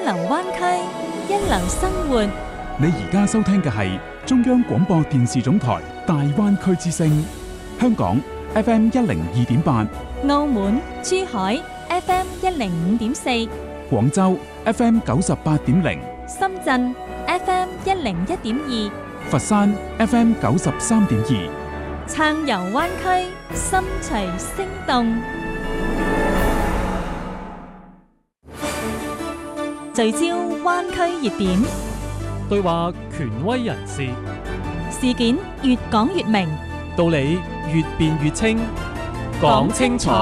流灣區，一流生活。 你而家收聽嘅係中央廣播電視總台大灣區之聲，香港 FM102.8， 澳門、珠海 FM105.4， 廣州 FM98.0， 深圳 FM101.2， 佛山 FM93.2， 暢遊灣區，心隨聲動，聚焦灣區熱點， 對話權威人士， 事件越講越明， 道理越辯越清，講清楚，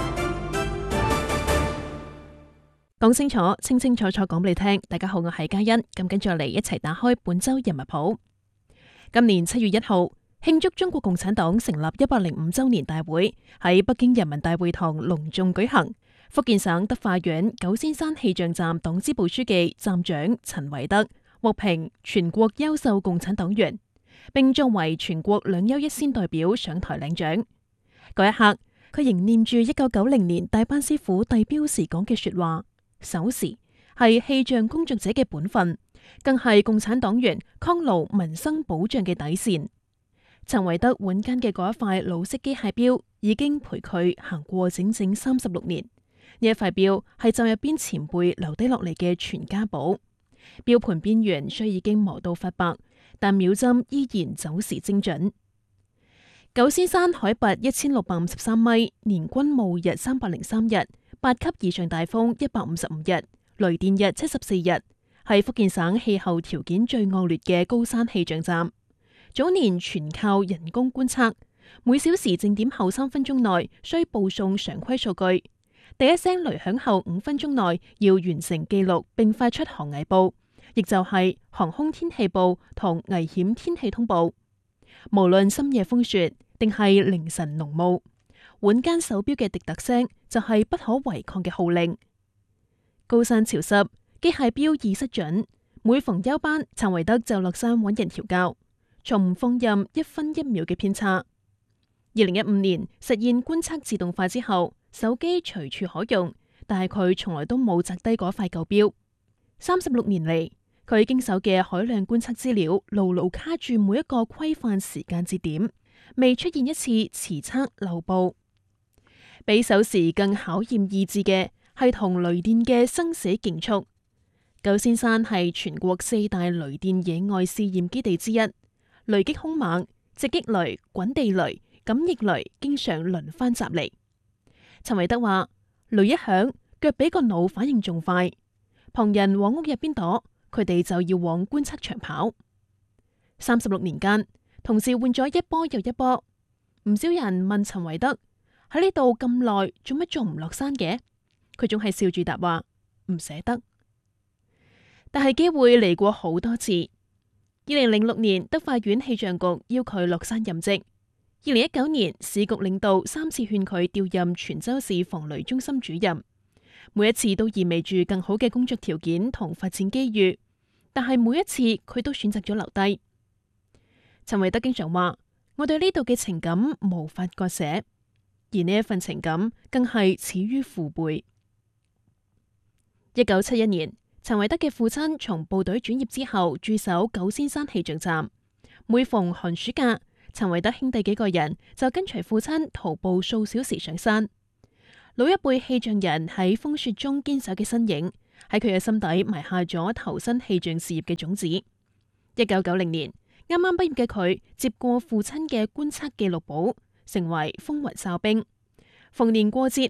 講清楚，清清楚楚講俾你聽。大家好，我係嘉欣，咁跟住嚟一齊打開本周人物譜。今年7月1號，慶祝中國共產黨成立105周年大會喺北京人民大會堂隆重舉行。福建省德化縣九仙山氣象站黨支部書記站長陳維德獲評全國優秀共產黨員，並作為全國兩優一先代表上台領獎。嗰一刻，佢仍念住1990年大班師傅遞表時講嘅說話：守時係氣象工作者嘅本分，更係共產黨員抗勞民生保障嘅底線。陳維德腕間嘅嗰一塊老式機械表已經陪佢行過整整36年。呢一塊表係站入邊前輩留低落嚟嘅傳家寶，表盤邊緣雖已經磨到發白，但秒針依然走時精準。九仙山海拔1653米，年均霧日303日，8級以上大風155日，雷電日74日，係福建省氣候條件最惡劣嘅高山氣象站。早年全靠人工觀測，每小時正點後3分鐘內需報送常規數據。第一聲雷響後5分鐘內要完成記錄並發出航危報，亦就係航空天氣報同危險天氣通報。無論深夜風雪定係凌晨濃霧，腕間手錶嘅滴答聲就係不可違抗嘅號令。高山潮濕，機械錶易失準，每逢休班，陳維德就落山揾人調校，從唔放任1分1秒嘅偏差。2015年實現觀測自動化之後，手機隨處可用，但係佢從來都冇摘低嗰塊舊錶。36年嚟，佢經手嘅海量觀測資料牢牢卡住每一個規範時間節點，未出現一次遲測漏報。比守時更考驗意志嘅係同雷電嘅生死競速。九仙山係全國4大雷電野外試驗基地之一，雷擊兇猛，直擊雷、滾地雷、感應雷經常輪番襲嚟。陳維德話：雷一響，腳比個腦反應仲快，旁人往屋入邊躲，佢哋就要往觀測場跑。36年間，同時換咗一波又一波。唔少人問陳維德喺呢度咁耐，做乜仲唔落山嘅？佢總係笑住答話：唔捨得。但係機會嚟過好多次。2006年，德化縣氣象局要佢落山任職。2019年，市局領導3次勸佢調任泉州市防雷中心主任，每一次都意味住更好嘅工作條件同發展機遇，但係每一次佢都選擇咗留低。陳維德經常話：我對呢度嘅情感無法割捨，而呢一份情感更係始於父輩。1971年，陳維德嘅父親從部隊轉業之後駐守九仙山氣象站，每逢寒暑假，陳維德兄弟幾個人就跟隨父親徒步數小時上山。老一輩氣象人喺風雪中堅守嘅身影，喺佢嘅心底埋下咗投身氣象事業嘅種子。1990年，啱啱畢業嘅佢接過父親嘅觀測記錄簿，成為風雲哨兵。逢年過節